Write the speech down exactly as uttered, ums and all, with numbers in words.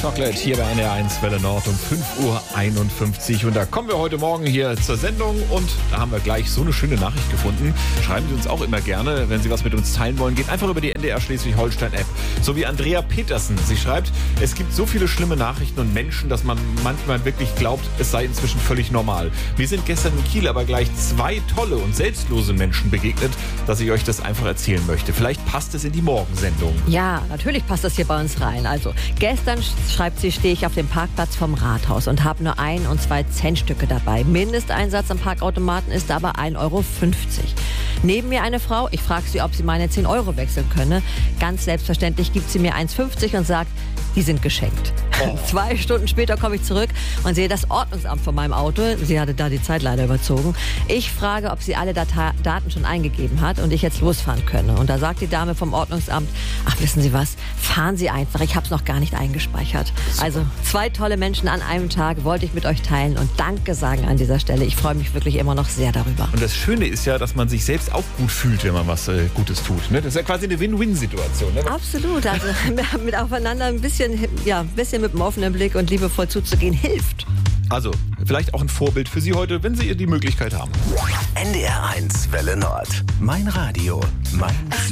Chocolate hier bei N D R eins Welle Nord um fünf Uhr einundfünfzig. Und da kommen wir heute Morgen hier zur Sendung und da haben wir gleich so eine schöne Nachricht gefunden. Schreiben Sie uns auch immer gerne, wenn Sie was mit uns teilen wollen. Geht einfach über die N D R Schleswig-Holstein-App. So wie Andrea Petersen. Sie schreibt, es gibt so viele schlimme Nachrichten und Menschen, dass man manchmal wirklich glaubt, es sei inzwischen völlig normal. Wir sind gestern in Kiel aber gleich zwei tolle und selbstlose Menschen begegnet, dass ich euch das einfach erzählen möchte. Vielleicht passt es in die Morgensendung. Ja, natürlich passt das hier bei uns rein. Also gestern, schreibt sie, stehe ich auf dem Parkplatz vom Rathaus und habe nur ein- und zwei Centstücke dabei. Mindesteinsatz am Parkautomaten ist aber ein Euro fünfzig. Neben mir eine Frau, ich frage sie, ob sie meine zehn Euro wechseln könne. Ganz selbstverständlich gibt sie mir eins fünfzig und sagt, die sind geschenkt. Oh. Zwei Stunden später komme ich zurück und sehe das Ordnungsamt vor meinem Auto. Sie hatte da die Zeit leider überzogen. Ich frage, ob sie alle Data- Daten schon eingegeben hat und ich jetzt losfahren könne. Und da sagt die Dame vom Ordnungsamt, ach, wissen Sie was, fahren Sie einfach, ich habe es noch gar nicht eingespeichert. Super. Also zwei tolle Menschen an einem Tag wollte ich mit euch teilen und Danke sagen an dieser Stelle. Ich freue mich wirklich immer noch sehr darüber. Und das Schöne ist ja, dass man sich selbst auch gut fühlt, wenn man was äh, Gutes tut. Ne? Das ist ja quasi eine Win-Win-Situation. Ne? Absolut. Also mit aufeinander ein bisschen, ja, ein bisschen mit einem offenen Blick und liebevoll zuzugehen, hilft. Also, vielleicht auch ein Vorbild für Sie heute, wenn Sie die Möglichkeit haben. N D R eins Welle Nord. Mein Radio, mein